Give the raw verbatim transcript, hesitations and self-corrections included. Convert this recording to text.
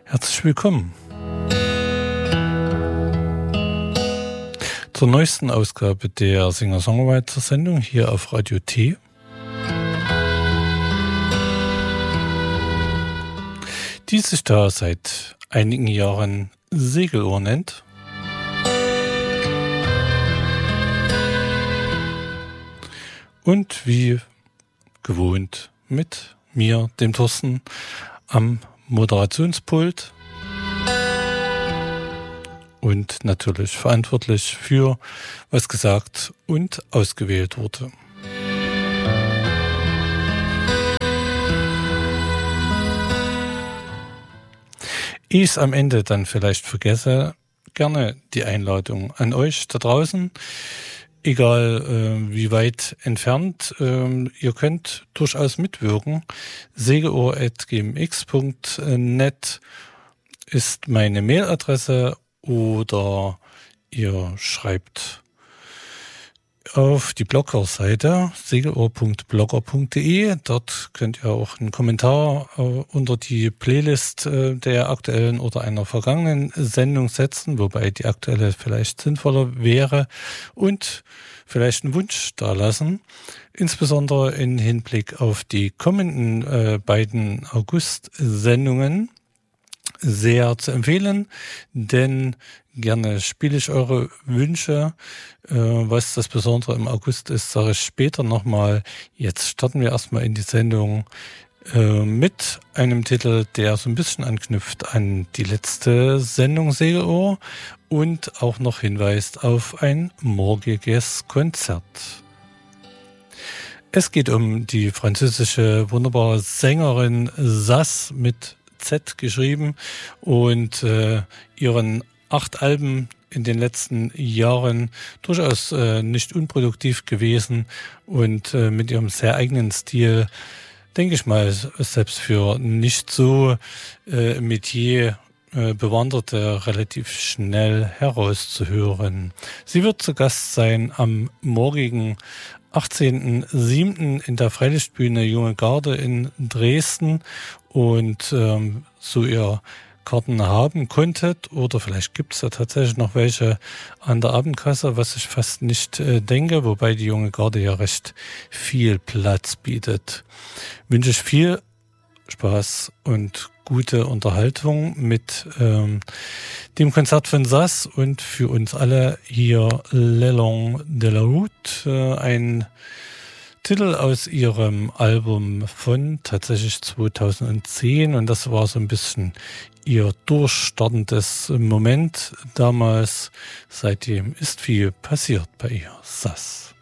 Herzlich willkommen zur neuesten Ausgabe der Singer-Songwriter-Sendung hier auf Radio T. Die sich da seit einigen Jahren Segelohr nennt. Und wie gewohnt mit mir, dem Thorsten, am Moderationspult und natürlich verantwortlich für, was gesagt und ausgewählt wurde. Ich es am Ende dann vielleicht vergesse, gerne die Einladung an euch da draußen. Egal äh, wie weit entfernt, äh, ihr könnt durchaus mitwirken. segeohr at g m x punkt net ist meine Mailadresse oder ihr schreibt auf die Blogger-Seite segeohr punkt blogger punkt de. Dort könnt ihr auch einen Kommentar äh, unter die Playlist äh, der aktuellen oder einer vergangenen Sendung setzen, wobei die aktuelle vielleicht sinnvoller wäre, und vielleicht einen Wunsch dalassen, insbesondere in Hinblick auf die kommenden äh, beiden August-Sendungen. Sehr zu empfehlen, denn gerne spiele ich eure Wünsche. Äh, was das Besondere im August ist, sage ich später nochmal. Jetzt starten wir erstmal in die Sendung äh, mit einem Titel, der so ein bisschen anknüpft an die letzte Sendung Segelohr und auch noch hinweist auf ein morgiges Konzert. Es geht um die französische wunderbare Sängerin Sass mit Z geschrieben und äh, ihren acht Alben in den letzten Jahren durchaus äh, nicht unproduktiv gewesen und äh, mit ihrem sehr eigenen Stil, denke ich mal, selbst für nicht so äh, Metier äh, Bewanderte relativ schnell herauszuhören. Sie wird zu Gast sein am morgigen achtzehnten siebten in der Freilichtbühne Junge Garde in Dresden. Und ähm, so ihr Karten haben konntet, oder vielleicht gibt es ja tatsächlich noch welche an der Abendkasse, was ich fast nicht äh, denke, wobei die Junge Garde ja recht viel Platz bietet. Wünsche ich viel Spaß und gute Unterhaltung mit ähm, dem Konzert von Sass und für uns alle hier Le Long de la Route, äh, ein Titel aus ihrem Album von tatsächlich zweitausendzehn, und das war so ein bisschen ihr durchstartendes Moment damals. Seitdem ist viel passiert bei ihr. Sass.